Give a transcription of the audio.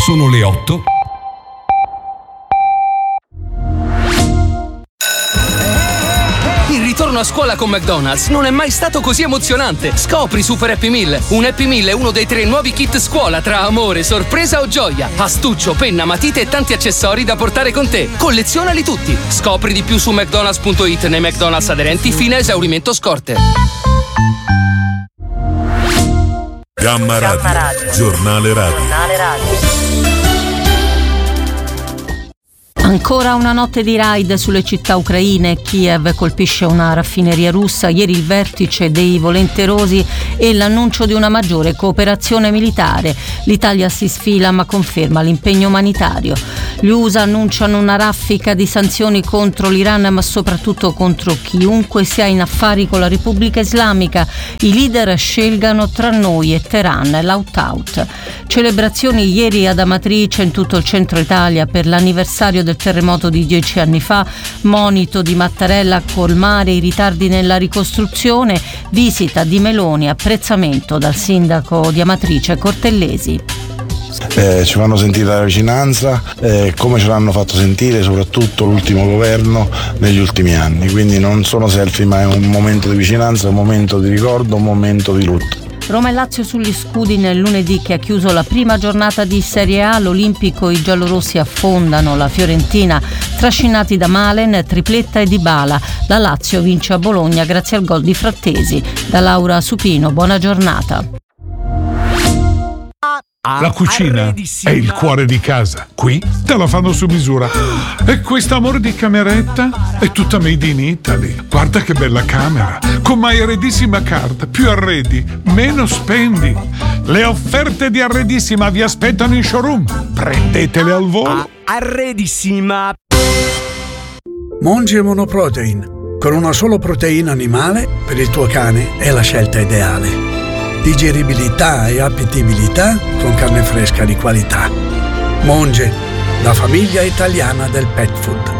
Sono le 8. Il ritorno a scuola con McDonald's non è mai stato così emozionante. Scopri Super Happy Meal. Un Happy Meal è uno dei 3 nuovi kit scuola tra amore, sorpresa o gioia. Astuccio, penna, matite e tanti accessori da portare con te. Collezionali tutti. Scopri di più su mcdonalds.it nei McDonald's aderenti fino a esaurimento scorte. Gamma Radio. Giornale Radio. Ancora una notte di raid sulle città ucraine. Kiev colpisce una raffineria russa. Ieri il vertice dei volenterosi e l'annuncio di una maggiore cooperazione militare. L'Italia si sfila ma conferma l'impegno umanitario. Gli USA annunciano una raffica di sanzioni contro l'Iran, ma soprattutto contro chiunque sia in affari con la Repubblica Islamica. I leader scelgano tra noi e Teheran, l'out-out. Celebrazioni ieri ad Amatrice in tutto il centro Italia per l'anniversario del terremoto di 10 anni fa, monito di Mattarella a colmare i ritardi nella ricostruzione, visita di Meloni, apprezzamento dal sindaco di Amatrice Cortellesi. Ci fanno sentire la vicinanza, come ce l'hanno fatto sentire soprattutto l'ultimo governo negli ultimi anni, quindi non sono selfie ma è un momento di vicinanza, un momento di ricordo, un momento di lutto. Roma e Lazio sugli scudi nel lunedì che ha chiuso la prima giornata di Serie A. L'Olimpico, i giallorossi affondano la Fiorentina, trascinati da Malen, tripletta e Dybala. La Lazio vince a Bologna grazie al gol di Frattesi. Da Laura Supino, buona giornata. La cucina è il cuore di casa. Qui te la fanno su misura. E questo amore di cameretta è tutta made in Italy. Guarda che bella camera. Con My Arredissima Card. Più arredi, meno spendi. Le offerte di Arredissima vi aspettano in showroom. Prendetele al volo. Arredissima. Monge Monoprotein. Con una sola proteina animale per il tuo cane è la scelta ideale. Digeribilità e appetibilità con carne fresca di qualità. Monge, la famiglia italiana del pet food.